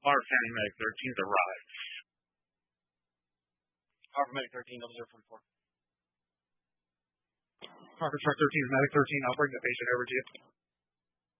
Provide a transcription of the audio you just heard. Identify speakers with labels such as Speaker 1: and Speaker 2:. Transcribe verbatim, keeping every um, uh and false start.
Speaker 1: Harford County Medic thirteen's arrived.
Speaker 2: Harford Medic thirteen, double zero forty-four.
Speaker 3: Harford Truck thirteen, Medic thirteen, I'll bring the patient over to you.